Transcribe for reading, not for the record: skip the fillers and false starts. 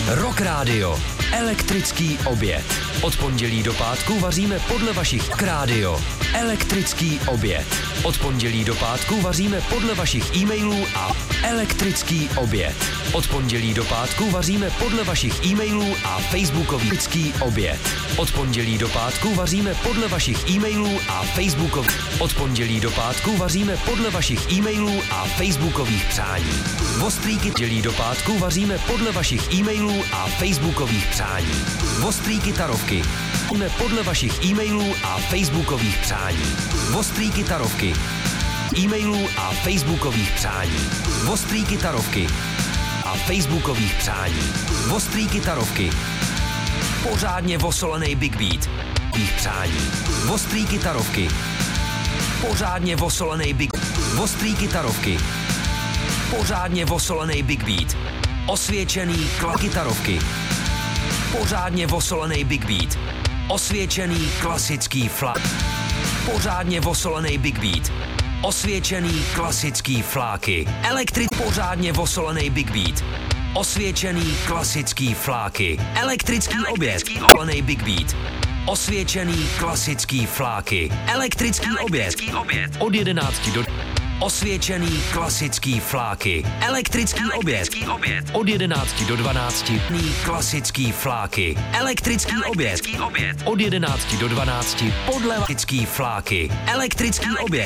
Rock Radio. Elektrický oběd. Od pondělí do pátku vaříme podle vašich rádio. Elektrický oběd. Od pondělí do pátku vaříme podle vašich e-mailů a elektrický oběd. Od pondělí do pátku vaříme podle vašich e-mailů a facebookový elektrický oběd. Od pondělí do pátku vaříme podle vašich e-mailů a facebookových. Od pondělí do pátku vaříme podle vašich e-mailů a facebookových přání. Vostrýky pondělí do pátku vaříme podle vašich e-mailů a facebookových přání. Vostrý kytarovky. Podle vašich e-mailů a facebookových přání. Vostrý kytarovky. E-mailů a facebookových přání. Vostrý kytarovky. A facebookových přání. Vostrý kytarovky. Pořádně vosolený Big Beat. Jejich přání. Vostrý kytarovky. Pořádně vosolený Big. Vostrý kytarovky. Pořádně vosolený Big Beat. Osvědčený kytarovky. Pořádně vosolený Big Beat. Osvědčený klasický flák. Pořádně vosolený Big Beat. Osvědčený klasický fláky. Pořádně vosolený Big Beat. Osvědčený klasický fláky. Elektrický oběd. Vosolený Big Beat. Osvědčený klasický fláky. Elektrický oběd. Od 11 do... Osvědčený klasický fláky. Elektrický oběd. Od 11 do 12. Klasický fláky. Elektrický oběd. Od 11 do 12. Podle elektrický fláky. Elektrický oběd.